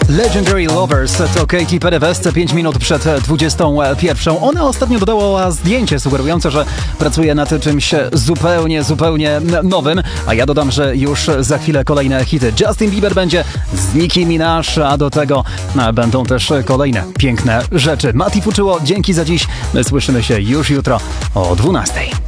Legendary Lovers to Katy Perry West 5 minut przed 21. Ona ostatnio dodała zdjęcie sugerujące, że pracuje nad czymś zupełnie nowym, a ja dodam, że już za chwilę kolejne hity. Justin Bieber będzie z Nicki Minaj, a do tego będą też kolejne piękne rzeczy. Mati Fuczyło, dzięki za dziś. My słyszymy się już jutro o 12.